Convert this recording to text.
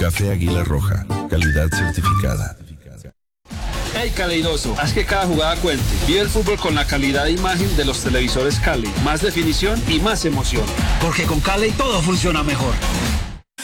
Café Águila Roja, calidad certificada. Hey Caleidoso, haz que cada jugada cuente. Vive el fútbol con la calidad de imagen de los televisores Cali. Más definición y más emoción. Porque con Cali todo funciona mejor.